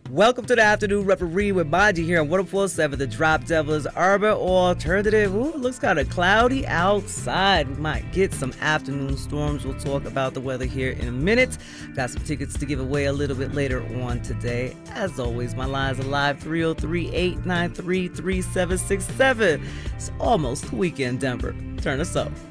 Welcome to the Afternoon Referee with Maji here on 104.7 The Drop Devils Urban Alternative. Ooh, it looks kind of cloudy outside. We might get some afternoon storms. We'll talk about the weather here in a minute. Got some tickets to give away a little bit later on today. As always, my lines are live 303-893-3767. It's almost the weekend, Denver. Turn us up.